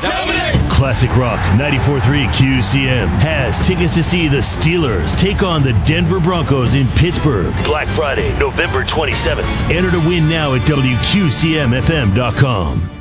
Classic Rock 94.3 QCM has tickets to see the Steelers take on the Denver Broncos in Pittsburgh, Black Friday, November 27th. Enter to win now at WQCMFM.com.